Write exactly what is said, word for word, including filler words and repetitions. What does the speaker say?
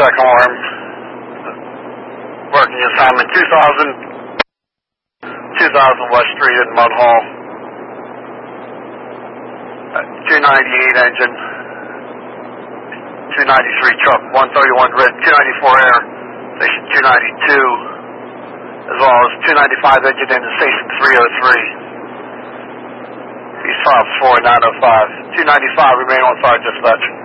second alarm. Working assignment two thousand, two thousand West Street in Mud Hall. two ninety-eight engine, two ninety-three truck, one thirty-one red, two ninety-four air, station two ninety-two, as well as two ninety-five engine into station three oh three. East five four nine oh five. two ninety-five remain on fire dispatch.